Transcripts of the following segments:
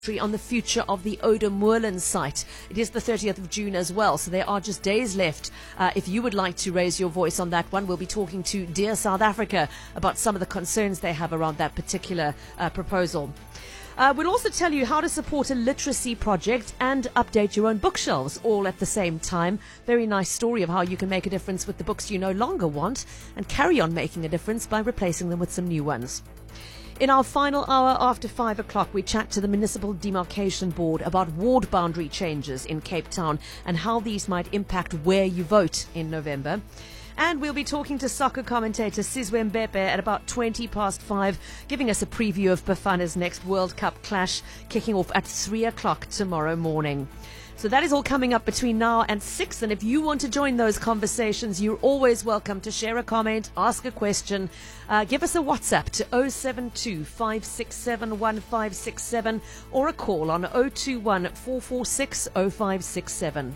on the future of the Oda Moorland site. It is the 30th of June as well, so there are just days left. If you would like to raise your voice on that one, we'll be talking to Dear South Africa about some of the concerns they have around that particular proposal. We'll also tell you how to support a literacy project and update your own bookshelves all at the same time. Very nice story of how you can make a difference with the books you no longer want and carry on making a difference by replacing them with some new ones. In our final hour after 5 o'clock, we chat to the Municipal Demarcation Board about ward boundary changes in Cape Town and how these might impact where you vote in November. And we'll be talking to soccer commentator Sizwe Mbepe at about 5:20, giving us a preview of Bafana's next World Cup clash, kicking off at 3 o'clock tomorrow morning. So that is all coming up between now and 6. And if you want to join those conversations, you're always welcome to share a comment, ask a question. Give us a WhatsApp to 072 567 1567 or a call on 021 446 0567.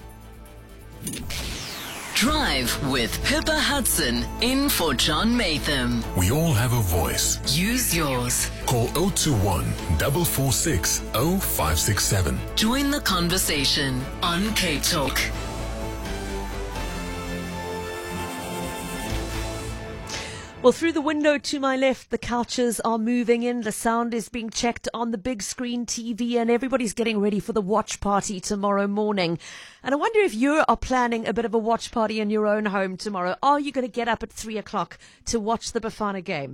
Drive with Pippa Hudson in for John Matham. We all have a voice. Use yours. Call 021 446 0567. Join the conversation on Cape Talk. Well, through the window to my left, the couches are moving in, the sound is being checked on the big screen TV, and everybody's getting ready for the watch party tomorrow morning. And I wonder if you are planning a bit of a watch party in your own home tomorrow. Are you going to get up at 3 o'clock to watch the Bafana game?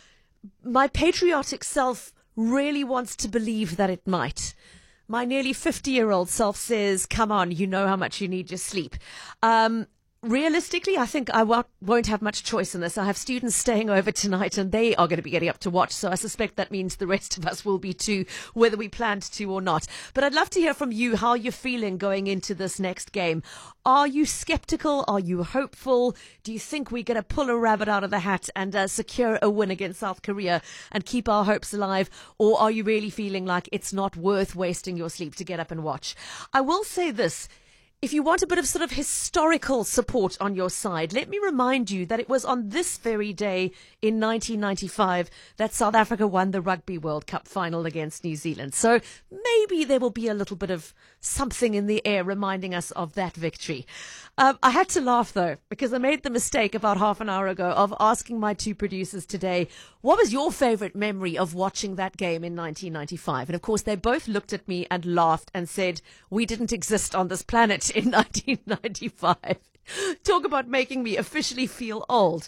My patriotic self really wants to believe that it might. My nearly 50-year-old self says, come on, you know how much you need your sleep. Realistically, I think I won't have much choice in this. I have students staying over tonight and they are going to be getting up to watch. So I suspect that means the rest of us will be too, whether we planned to or not. But I'd love to hear from you how you're feeling going into this next game. Are you skeptical? Are you hopeful? Do you think we're going to pull a rabbit out of the hat and secure a win against South Korea and keep our hopes alive? Or are you really feeling like it's not worth wasting your sleep to get up and watch? I will say this. If you want a bit of sort of historical support on your side, let me remind you that it was on this very day in 1995 that South Africa won the Rugby World Cup final against New Zealand. So maybe there will be a little bit of something in the air reminding us of that victory. I had to laugh, though, because I made the mistake about half an hour ago of asking my two producers today, what was your favorite memory of watching that game in 1995? And of course, they both looked at me and laughed and said, we didn't exist on this planet in 1995. Talk about making me officially feel old.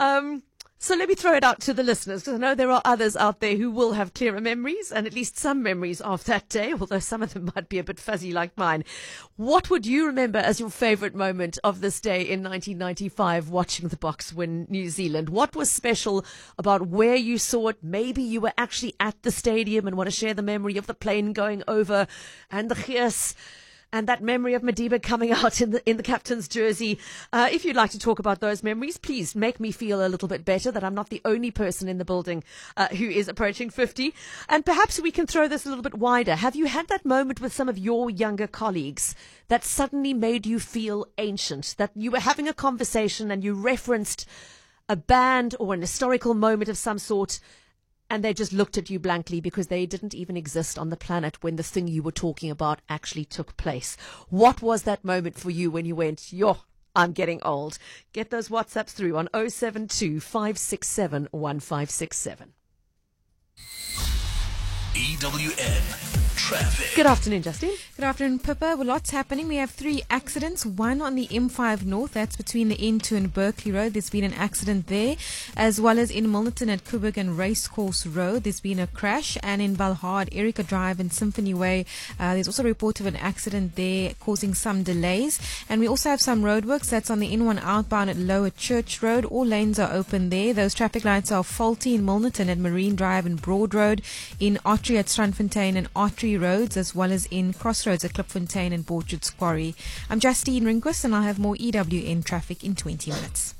So let me throw it out to the listeners, because I know there are others out there who will have clearer memories and at least some memories of that day, although some of them might be a bit fuzzy like mine. What would you remember as your favorite moment of this day in 1995 watching the Boks win New Zealand? What was special about where you saw it? Maybe you were actually at the stadium and want to share the memory of the plane going over and the gees and that memory of Madiba coming out in the captain's jersey. If you'd like to talk about those memories, please make me feel a little bit better that I'm not the only person in the building who is approaching 50. And perhaps we can throw this a little bit wider. Have you had that moment with some of your younger colleagues that suddenly made you feel ancient, that you were having a conversation and you referenced a band or an historical moment of some sort, and they just looked at you blankly because they didn't even exist on the planet when the thing you were talking about actually took place? What was that moment for you when you went, yo, I'm getting old? Get those WhatsApps through on 072 567 1567. EWN Traffic. Good afternoon, Justine. Good afternoon, Pippa. Well, lots happening. We have 3 accidents. One on the M5 North, that's between the N2 and Berkeley Road. There's been an accident there, as well as in Milnerton at Kuburg and Racecourse Road. There's been a crash, and in Valhard, Erica Drive and Symphony Way, there's also a report of an accident there causing some delays. And we also have some roadworks. That's on the N1 outbound at Lower Church Road. All lanes are open there. Those traffic lights are faulty in Milnerton at Marine Drive and Broad Road, in Artery at Strandfontein and Artery Roads, as well as in Crossroads at Klipfontein and Borchard's Quarry. I'm Justine Rinquist, and I'll have more EWN traffic in 20 minutes.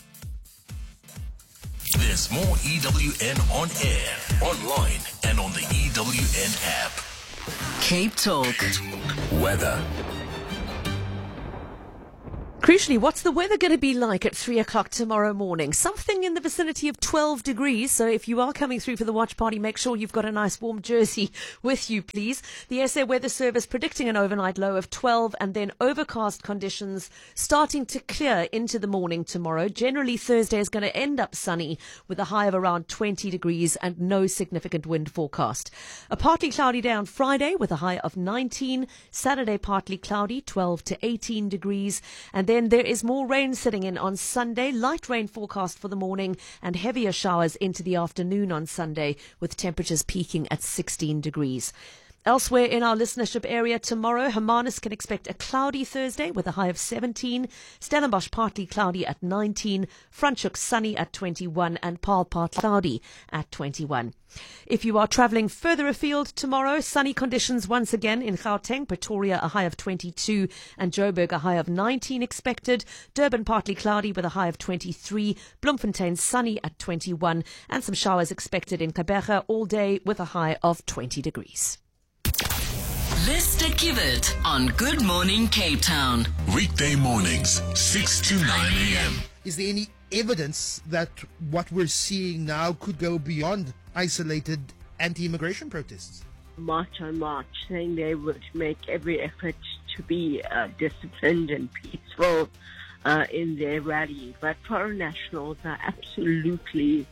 There's more EWN on air, online, and on the EWN app. Cape Talk. Weather. Crucially, what's the weather going to be like at 3 o'clock tomorrow morning? Something in the vicinity of 12 degrees. So if you are coming through for the watch party, make sure you've got a nice warm jersey with you, please. The SA Weather Service predicting an overnight low of 12 and then overcast conditions starting to clear into the morning tomorrow. Generally, Thursday is going to end up sunny with a high of around 20 degrees and no significant wind forecast. A partly cloudy day on Friday with a high of 19. Saturday, partly cloudy, 12 to 18 degrees. And then there is more rain setting in on Sunday, light rain forecast for the morning and heavier showers into the afternoon on Sunday with temperatures peaking at 16 degrees. Elsewhere in our listenership area tomorrow, Hermanus can expect a cloudy Thursday with a high of 17, Stellenbosch partly cloudy at 19, Franschhoek sunny at 21 and Paarl partly cloudy at 21. If you are travelling further afield tomorrow, sunny conditions once again in Gauteng, Pretoria a high of 22 and Joburg a high of 19 expected, Durban partly cloudy with a high of 23, Bloemfontein sunny at 21 and some showers expected in Gqeberha all day with a high of 20 degrees. Lester Kivet on Good Morning Cape Town. Weekday mornings, 6 to 9 a.m. Is there any evidence that what we're seeing now could go beyond isolated anti-immigration protests? March on March, saying they would make every effort to be disciplined and peaceful in their rally. But foreign nationals are absolutely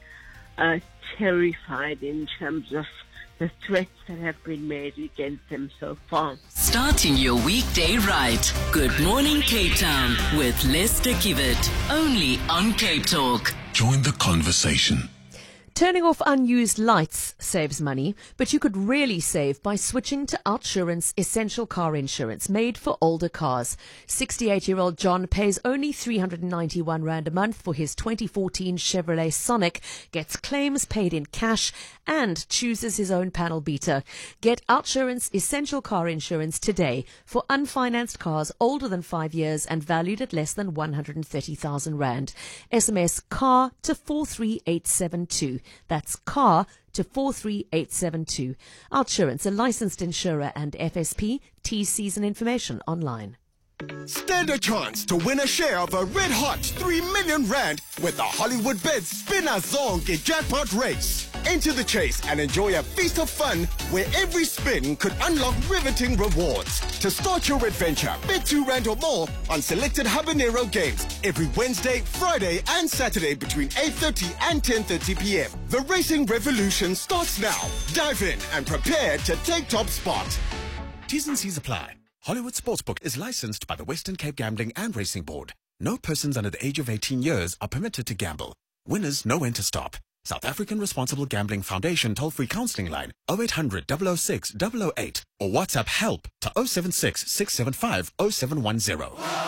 terrified in terms of the threats that have been made against them so far. Starting your weekday right. Good Morning Cape Town with Lester Kivet. Only on Cape Talk. Join the conversation. Turning off unused lights saves money, but you could really save by switching to Outsurance Essential Car Insurance, made for older cars. 68-year-old John pays only 391 Rand a month for his 2014 Chevrolet Sonic, gets claims paid in cash, and chooses his own panel beater. Get Outsurance Essential Car Insurance today for unfinanced cars older than 5 years and valued at less than 130,000 Rand. SMS CAR to 43872. That's CAR to 43872. Outsurance, a licensed insurer and FSP. TCs and information online. Stand a chance to win a share of a red-hot 3 million Rand with the Hollywood Bet Spinner Zonke jackpot race. Enter the chase and enjoy a feast of fun where every spin could unlock riveting rewards. To start your adventure, bet 2 Rand or more on selected Habanero games every Wednesday, Friday and Saturday between 8:30 and 10:30 p.m. The racing revolution starts now. Dive in and prepare to take top spot. T's and C's apply. Hollywood Sportsbook is licensed by the Western Cape Gambling and Racing Board. No persons under the age of 18 years are permitted to gamble. Winners know when to stop. South African Responsible Gambling Foundation toll-free counselling line 0800 006 008 or WhatsApp help to 076 675 0710.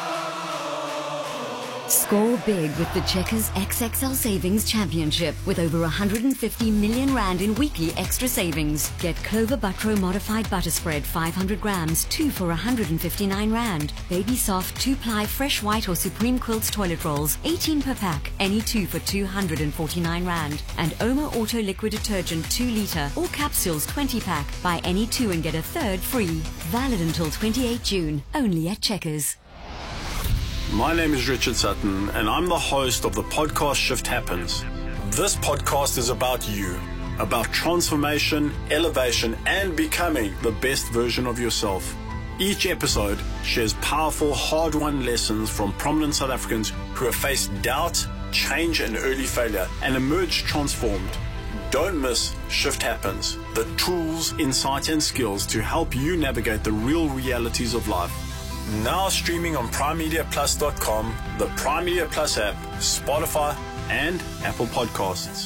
Score big with the Checkers XXL Savings Championship with over 150 million Rand in weekly extra savings. Get Clover Butro Modified Butter Spread 500 grams, 2 for 159 Rand. Baby Soft 2-ply Fresh White or Supreme Quilts Toilet Rolls, 18 per pack, any 2 for 249 Rand. And Oma Auto Liquid Detergent 2 litre or capsules 20 pack. Buy any 2 and get a third free. Valid until 28 June, only at Checkers. My name is Richard Sutton, and I'm the host of the podcast Shift Happens. This podcast is about you, about transformation, elevation, and becoming the best version of yourself. Each episode shares powerful, hard-won lessons from prominent South Africans who have faced doubt, change, and early failure, and emerged transformed. Don't miss Shift Happens, the tools, insights, and skills to help you navigate the real realities of life. Now streaming on PrimeMediaPlus.com, the Prime Media Plus app, Spotify, and Apple Podcasts.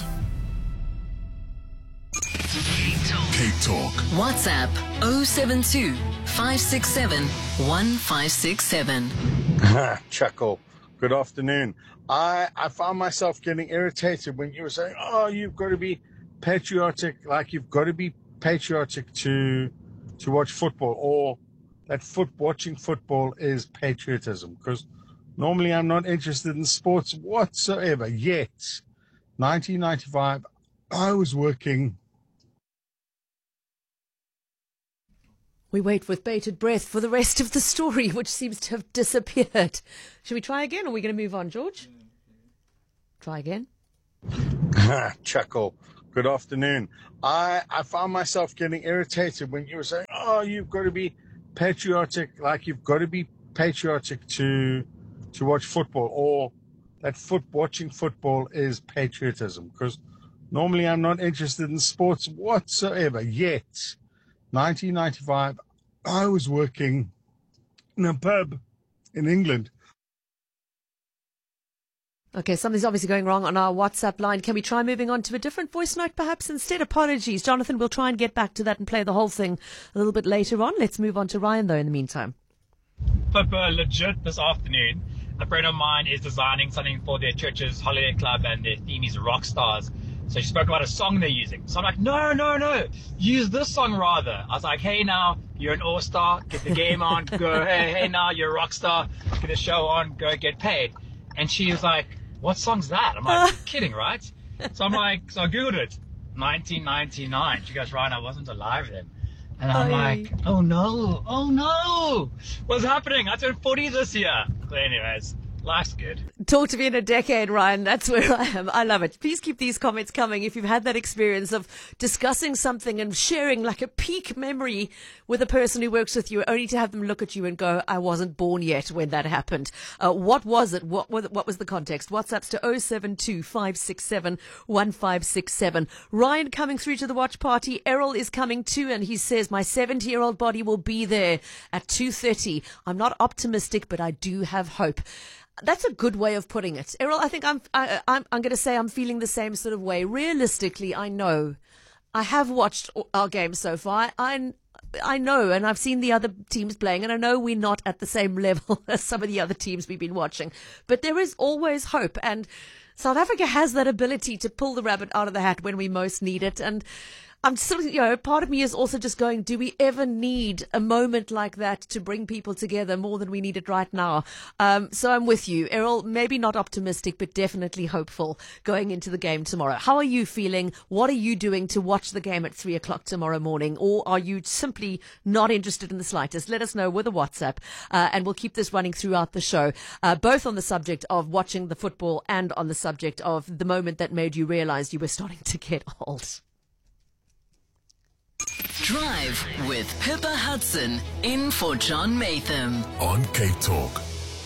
Cape Talk. WhatsApp 072 567 1567. Chuckle. Good afternoon. I found myself getting irritated when you were saying, oh, you've got to be patriotic, like you've got to be patriotic to watch football, or that watching football is patriotism, because normally I'm not interested in sports whatsoever. Yet, 1995, I was working We wait with bated breath for the rest of the story, which seems to have disappeared. Should we try again, or are we going to move on, George? Try again. Chuckle. Good afternoon. I found myself getting irritated when you were saying, oh, you've got to be patriotic, like you've got to be patriotic to watch football, or that watching football is patriotism, because normally I'm not interested in sports whatsoever. Yet, 1995, I was working in a pub in England. Okay, something's obviously going wrong on our WhatsApp line. Can we try moving on to a different voice note perhaps instead? Apologies. Jonathan, we'll try and get back to that and play the whole thing a little bit later on. Let's move on to Ryan, though, in the meantime. Pippa, legit this afternoon, a friend of mine is designing something for their church's holiday club, and their theme is rock stars. So she spoke about a song they're using. So I'm like, no, use this song rather. I was like, hey, now, you're an all-star, get the game on, go, hey, now, you're a rock star, get the show on, go get paid. And she was like, what song's that? I'm like, you're kidding, right? So I'm like, so I Googled it, 1999. She goes, Ryan, I wasn't alive then. And I'm like, oh no, what's happening? I turned 40 this year. But anyways, life's good. Talk to me in a decade, Ryan. That's where I am. I love it. Please keep these comments coming if you've had that experience of discussing something and sharing like a peak memory with a person who works with you, only to have them look at you and go, I wasn't born yet when that happened. What was it? What was the context? WhatsApps to 072 567 1567. Ryan coming through to the watch party. Errol is coming too, and he says, my 70-year-old body will be there at 2:30. I'm not optimistic, but I do have hope. That's a good way of putting it. Errol, I think I'm going to say I'm feeling the same sort of way. Realistically, I know. I have watched our games so far. I know, and I've seen the other teams playing, and I know we're not at the same level as some of the other teams we've been watching. But there is always hope, and South Africa has that ability to pull the rabbit out of the hat when we most need it. And I'm sort of, part of me is also just going, do we ever need a moment like that to bring people together more than we need it right now? So I'm with you, Errol, maybe not optimistic, but definitely hopeful going into the game tomorrow. How are you feeling? What are you doing to watch the game at 3:00 tomorrow morning? Or are you simply not interested in the slightest? Let us know with a WhatsApp, and we'll keep this running throughout the show, both on the subject of watching the football and on the subject of the moment that made you realize you were starting to get old. Drive with Pippa Hudson in for John Matham on Cape Talk.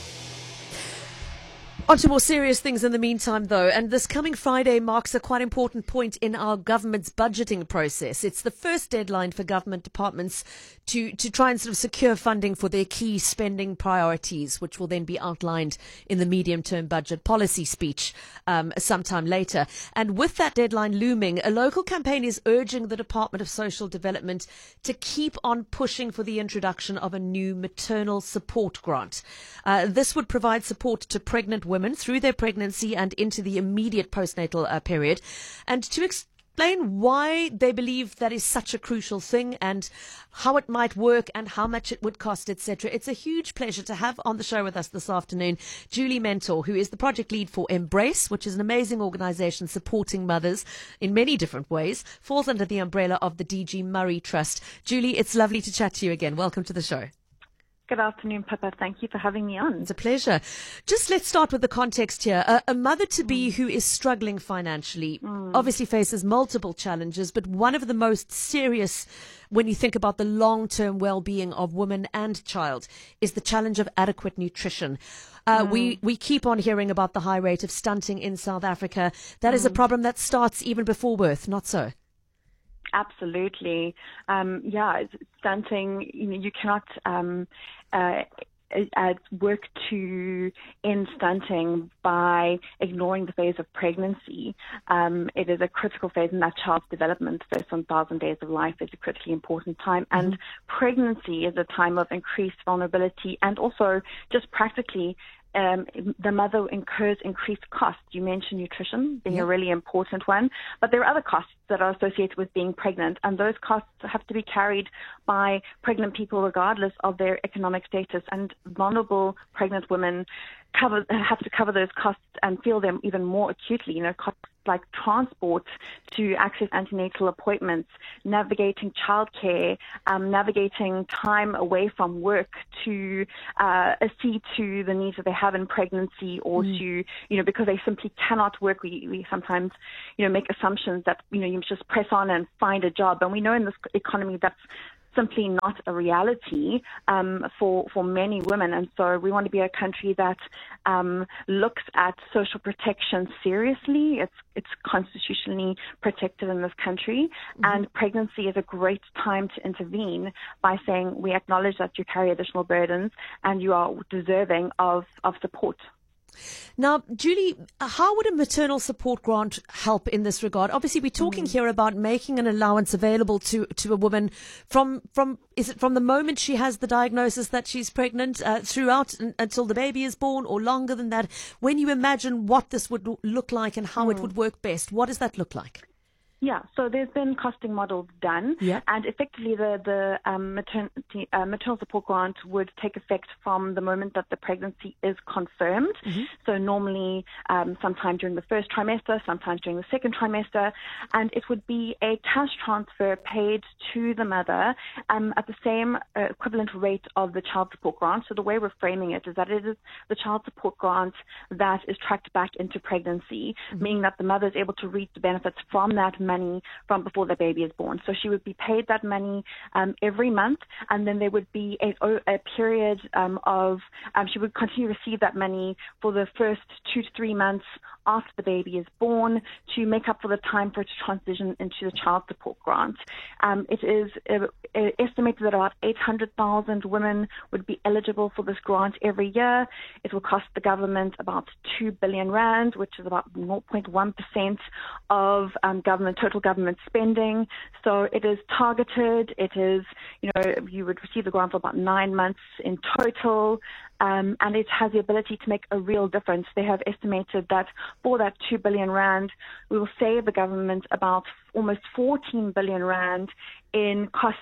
On to more serious things in the meantime, though, and this coming Friday marks a quite important point in our government's budgeting process. It's the first deadline for government departments to try and sort of secure funding for their key spending priorities, which will then be outlined in the medium-term budget policy speech sometime later. And with that deadline looming, a local campaign is urging the Department of Social Development to keep on pushing for the introduction of a new maternal support grant. This would provide support to pregnant women through their pregnancy and into the immediate postnatal period. And to explain why they believe that is such a crucial thing and how it might work and how much it would cost, etc., it's a huge pleasure to have on the show with us this afternoon Julie Mentor, who is the project lead for Embrace, which is an amazing organisation supporting mothers in many different ways, falls under the umbrella of the DG Murray Trust. Julie, it's lovely to chat to you again. Welcome to the show. Good afternoon, Pippa. Thank you for having me on. It's a pleasure. Just let's start with the context here. A mother-to-be who is struggling financially obviously faces multiple challenges, but one of the most serious when you think about the long-term well-being of woman and child is the challenge of adequate nutrition. We keep on hearing about the high rate of stunting in South Africa. That is a problem that starts even before birth, not so? Absolutely. Stunting, you cannot work to end stunting by ignoring the phase of pregnancy. It is a critical phase in that child's development. First 1,000 days of life is a critically important time. And pregnancy is a time of increased vulnerability and also just practically the mother incurs increased costs. You mentioned nutrition being a really important one, but there are other costs that are associated with being pregnant, and those costs have to be carried by pregnant people regardless of their economic status, and vulnerable pregnant women have to cover those costs and feel them even more acutely. Costs like transport to access antenatal appointments, navigating childcare, navigating time away from work to accede to the needs that they have in pregnancy, or to, because they simply cannot work. We sometimes, make assumptions that, you just press on and find a job. And we know in this economy that's simply not a reality for many women. And so we want to be a country that looks at social protection seriously. It's constitutionally protected in this country. And pregnancy is a great time to intervene by saying we acknowledge that you carry additional burdens and you are deserving of support. Now, Julie, how would a maternal support grant help in this regard? Obviously, we're talking here about making an allowance available to a woman from the moment she has the diagnosis that she's pregnant throughout until the baby is born, or longer than that. When you imagine what this would look like and how it would work best, what does that look like? Yeah, so there's been costing models done, and effectively the maternal support grant would take effect from the moment that the pregnancy is confirmed. So normally sometime during the first trimester, sometimes during the second trimester, and it would be a cash transfer paid to the mother at the same equivalent rate of the child support grant. So the way we're framing it is that it is the child support grant that is tracked back into pregnancy, meaning that the mother is able to reap the benefits from that money from before the baby is born. So she would be paid that money every month, and then there would be a period of she would continue to receive that money for the first 2 to 3 months after the baby is born to make up for the time for it to transition into the child support grant. It is estimated that about 800,000 women would be eligible for this grant every year. It will cost the government about 2 billion rand, which is about 0.1% of total government spending. So it is targeted. It is, you would receive the grant for about 9 months in total. And it has the ability to make a real difference. They have estimated that for that 2 billion rand, we will save the government about almost 14 billion rand in costs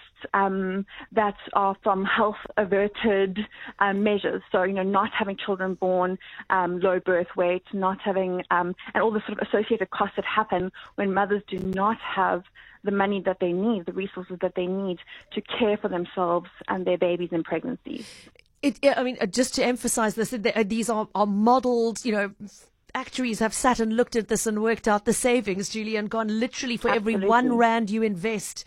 that are from health averted measures. So, not having children born, low birth weight, not having, and all the sort of associated costs that happen when mothers do not have the money that they need, the resources that they need to care for themselves and their babies in pregnancy. Just to emphasize this, these are modeled, actuaries have sat and looked at this and worked out the savings, Julie, and gone literally for every 1 rand you invest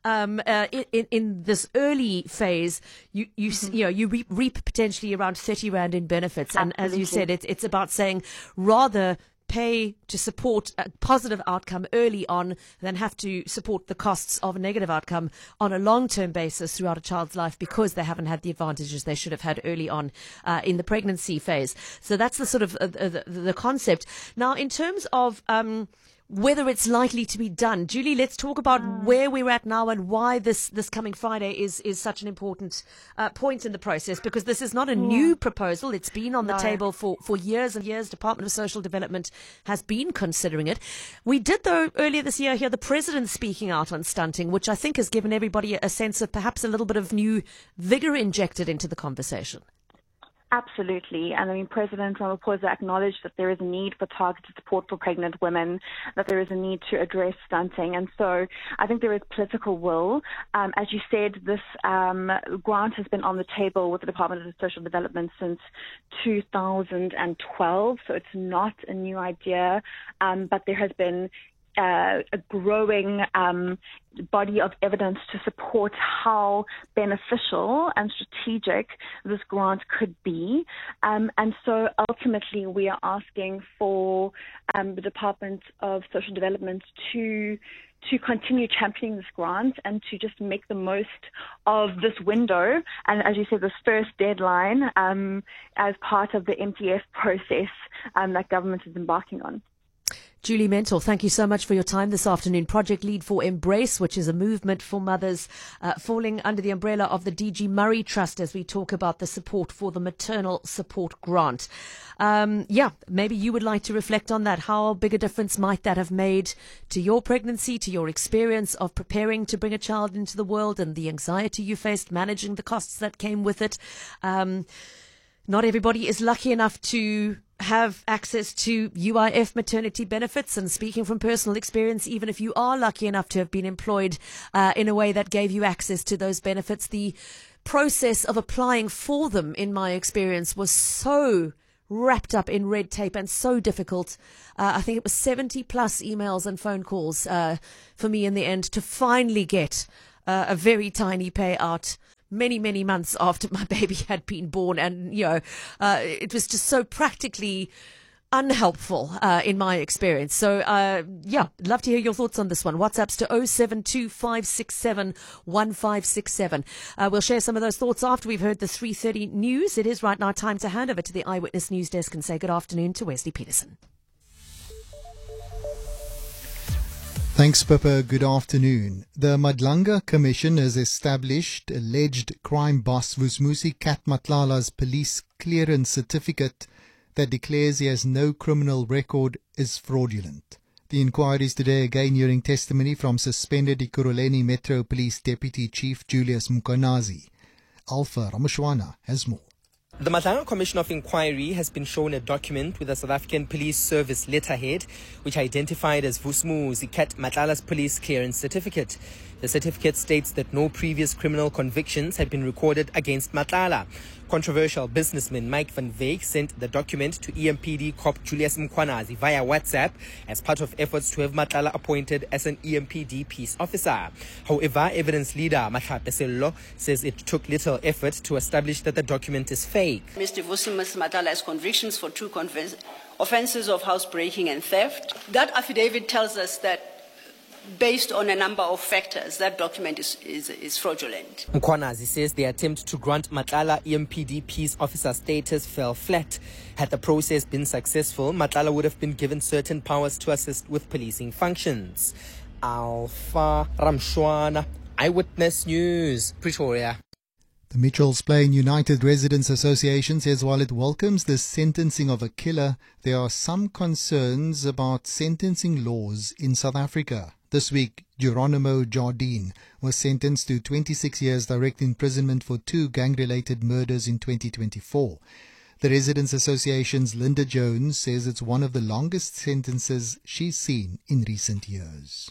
in this early phase, you reap potentially around 30 rand in benefits. And as you said, it's about saying rather pay to support a positive outcome early on than have to support the costs of a negative outcome on a long-term basis throughout a child's life because they haven't had the advantages they should have had early on in the pregnancy phase. So that's the sort of the concept. Now, in terms of whether it's likely to be done, Julie, let's talk about where we're at now and why this coming Friday is such an important point in the process, because this is not a new proposal. It's been on the table for years and years. Department of Social Development has been considering it. We did, though, earlier this year hear the President speaking out on stunting, which I think has given everybody a sense of perhaps a little bit of new vigor injected into the conversation. Absolutely. And President Ramaphosa acknowledged that there is a need for targeted support for pregnant women, that there is a need to address stunting. And so I think there is political will. As you said, this grant has been on the table with the Department of Social Development since 2012. So it's not a new idea, but there has been a growing body of evidence to support how beneficial and strategic this grant could be. And so ultimately we are asking for the Department of Social Development to continue championing this grant and to just make the most of this window. And as you said, this first deadline as part of the MTF process that government is embarking on. Julie Mentor, thank you so much for your time this afternoon. Project lead for Embrace, which is a movement for mothers falling under the umbrella of the DG Murray Trust as we talk about the support for the maternal support grant. Maybe you would like to reflect on that. How big a difference might that have made to your pregnancy, to your experience of preparing to bring a child into the world and the anxiety you faced, managing the costs that came with it? Not everybody is lucky enough to have access to UIF maternity benefits. And speaking from personal experience, even if you are lucky enough to have been employed in a way that gave you access to those benefits, the process of applying for them, in my experience, was so wrapped up in red tape and so difficult. I think it was 70 plus emails and phone calls for me in the end to finally get a very tiny payout many, many months after my baby had been born. And, it was just so practically unhelpful in my experience. So, love to hear your thoughts on this one. WhatsApps to 0725671567. We'll share some of those thoughts after we've heard the 3:30 news. It is right now time to hand over to the Eyewitness News Desk and say good afternoon to Wesley Peterson. Thanks, Pippa. Good afternoon. The Madlanga Commission has established alleged crime boss Vusmusi Kat Matlala's police clearance certificate that declares he has no criminal record is fraudulent. The inquiry is today again hearing testimony from suspended Ekurhuleni Metro Police Deputy Chief Julius Mkhwanazi. Alpha Ramushwana has more. The Madlanga Commission of Inquiry has been shown a document with the South African Police Service letterhead, which identified as Vusmusi Kat Matlala's police clearance certificate. The certificate states that no previous criminal convictions had been recorded against Matlala. Controversial businessman Mike van Wyk sent the document to EMPD Cop Julius Mkhwanazi via WhatsApp as part of efforts to have Matlala appointed as an EMPD peace officer. However, evidence leader Matlapa Sello says it took little effort to establish that the document is fake. Mr. Vusmusi Matlala has convictions for 2 offences of housebreaking and theft. That affidavit tells us that based on a number of factors, that document is fraudulent. Mkhwanazi says the attempt to grant Matlala EMPD peace officer status fell flat. Had the process been successful, Matlala would have been given certain powers to assist with policing functions. Alpha Ramshwana, Eyewitness News, Pretoria. The Mitchells Plain United Residents Association says while it welcomes the sentencing of a killer, there are some concerns about sentencing laws in South Africa. This week, Geronimo Jardine was sentenced to 26 years direct imprisonment for 2 gang-related murders in 2024. The Residents Association's Linda Jones says it's one of the longest sentences she's seen in recent years.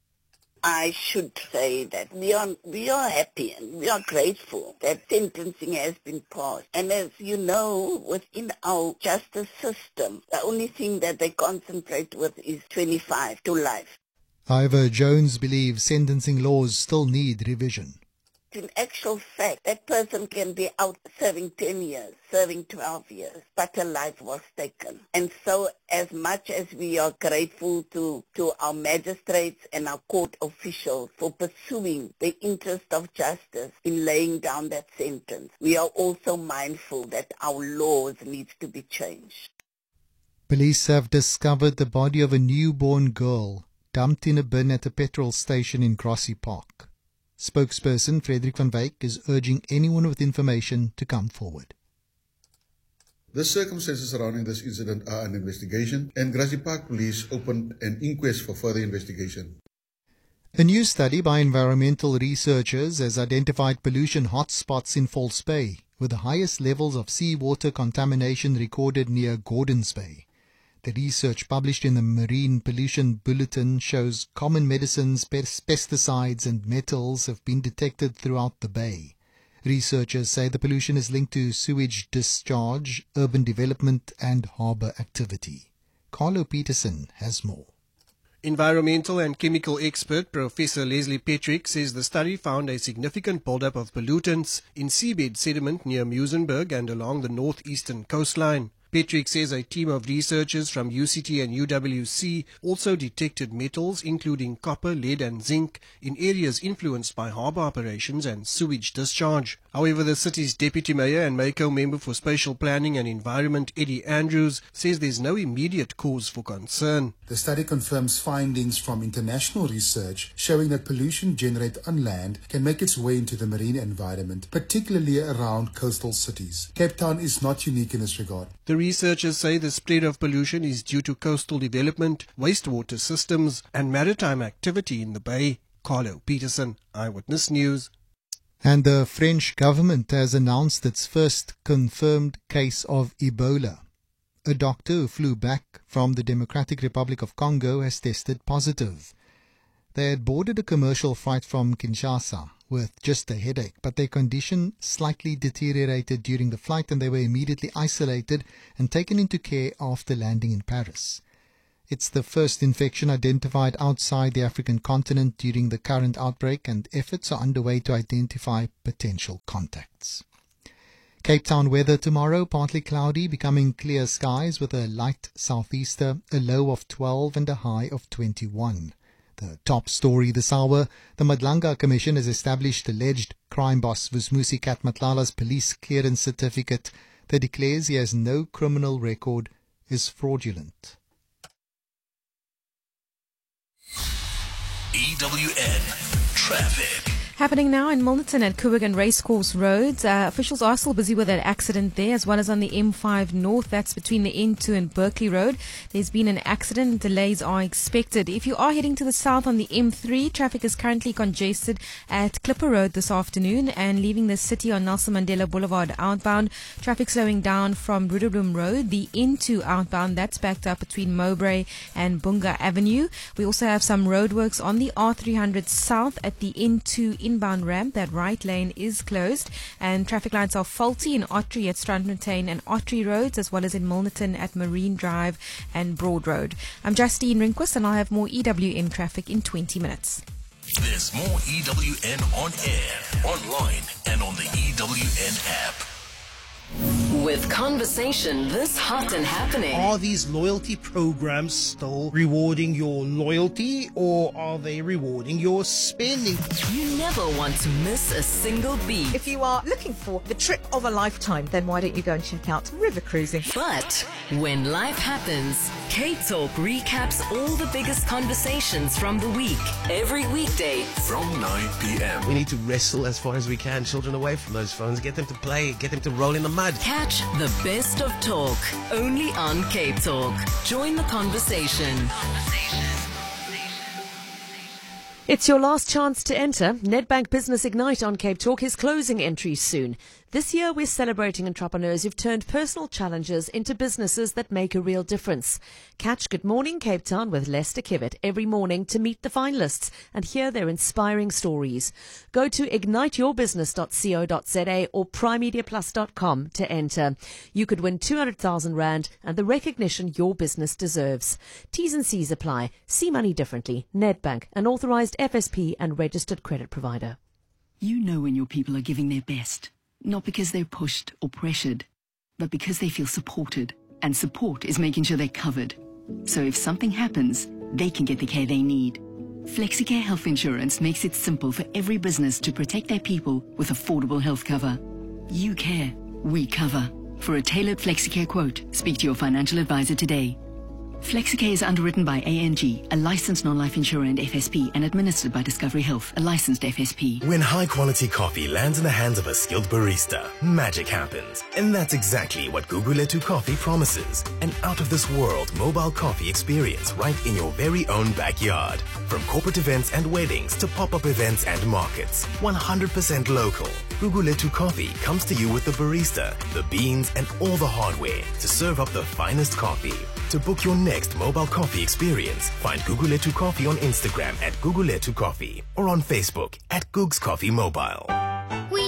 I should say that we are happy and we are grateful that sentencing has been passed. And as you know, within our justice system, the only thing that they concentrate with is 25 to life. However, Jones believes sentencing laws still need revision. In actual fact, that person can be out serving 10 years, serving 12 years, but a life was taken. And so as much as we are grateful to our magistrates and our court officials for pursuing the interest of justice in laying down that sentence, we are also mindful that our laws need to be changed. Police have discovered the body of a newborn girl dumped in a bin at a petrol station in Grassy Park. Spokesperson Frederick van Wyk is urging anyone with information to come forward. The circumstances surrounding this incident are an investigation, and Grassy Park Police opened an inquest for further investigation. A new study by environmental researchers has identified pollution hotspots in False Bay, with the highest levels of seawater contamination recorded near Gordons Bay. The research published in the Marine Pollution Bulletin shows common medicines, pesticides and metals have been detected throughout the bay. Researchers say the pollution is linked to sewage discharge, urban development and harbour activity. Carlo Peterson has more. Environmental and chemical expert Professor Leslie Petrick says the study found a significant buildup of pollutants in seabed sediment near Muizenberg and along the northeastern coastline. Petrick says a team of researchers from UCT and UWC also detected metals including copper, lead and zinc in areas influenced by harbour operations and sewage discharge. However, the city's deputy mayor and MACO member for spatial planning and environment, Eddie Andrews, says there's no immediate cause for concern. The study confirms findings from international research showing that pollution generated on land can make its way into the marine environment, particularly around coastal cities. Cape Town is not unique in this regard. The researchers say the spread of pollution is due to coastal development, wastewater systems and maritime activity in the bay. Carlo Peterson, Eyewitness News. And the French government has announced its first confirmed case of Ebola. A doctor who flew back from the Democratic Republic of Congo has tested positive. They had boarded a commercial flight from Kinshasa with just a headache, but their condition slightly deteriorated during the flight and they were immediately isolated and taken into care after landing in Paris. It's the first infection identified outside the African continent during the current outbreak, and efforts are underway to identify potential contacts. Cape Town weather tomorrow, partly cloudy, becoming clear skies with a light southeaster, a low of 12 and a high of 21. The top story this hour, the Madlanga Commission has established alleged crime boss Vusmusi Katmatlala's police clearance certificate that declares he has no criminal record is fraudulent. EWN Traffic. Happening now in Milnerton at Kubik and Racecourse Roads. Officials are still busy with that accident there, as well as on the M5 North. That's between the N2 and Berkeley Road. There's been an accident. Delays are expected. If you are heading to the south on the M3, traffic is currently congested at Clipper Road this afternoon, and leaving the city on Nelson Mandela Boulevard outbound. Traffic slowing down from Rudabloom Road. The N2 outbound, that's backed up between Mowbray and Bunga Avenue. We also have some roadworks on the R300 south at the N2 inbound ramp. That right lane is closed, and traffic lights are faulty in Ottery at Strandfontein and Ottery Roads, as well as in Milnerton at Marine Drive and Broad Road. I'm Justine Rinquist, and I'll have more EWN traffic in 20 minutes. There's more EWN on air, online, and on the EWN app. With conversation this hot and happening. Are these loyalty programs still rewarding your loyalty, or are they rewarding your spending? You never want to miss a single beat. If you are looking for the trip of a lifetime, then why don't you go and check out River Cruising? But when life happens, K-Talk recaps all the biggest conversations from the week, every weekday from 9 p.m. We need to wrestle as far as we can children away from those phones, get them to play, get them to roll in the mud. Catch the best of talk only on K-Talk. Join the conversation. It's your last chance to enter. Nedbank Business Ignite on Cape Talk is closing entries soon. This year, we're celebrating entrepreneurs who've turned personal challenges into businesses that make a real difference. Catch Good Morning Cape Town with Lester Kivitt every morning to meet the finalists and hear their inspiring stories. Go to igniteyourbusiness.co.za or primemediaplus.com to enter. You could win 200,000 Rand and the recognition your business deserves. T's and C's apply. See money differently. Nedbank, an authorized FSP and registered credit provider. You know when your people are giving their best. Not because they're pushed or pressured, but because they feel supported. And support is making sure they're covered. So if something happens, they can get the care they need. FlexiCare Health Insurance makes it simple for every business to protect their people with affordable health cover. You care, we cover. For a tailored FlexiCare quote, speak to your financial advisor today. FlexiCare is underwritten by ANG, a licensed non-life insurer and FSP, and administered by Discovery Health, a licensed FSP. When high-quality coffee lands in the hands of a skilled barista, magic happens. And that's exactly what Guguletu Coffee promises. An out-of-this-world mobile coffee experience right in your very own backyard. From corporate events and weddings to pop-up events and markets. 100% local. Guguletu Coffee comes to you with the barista, the beans, and all the hardware to serve up the finest coffee. To book your next mobile coffee experience, find Guguletu Coffee on Instagram at Guguletu Coffee or on Facebook at Googs Coffee Mobile.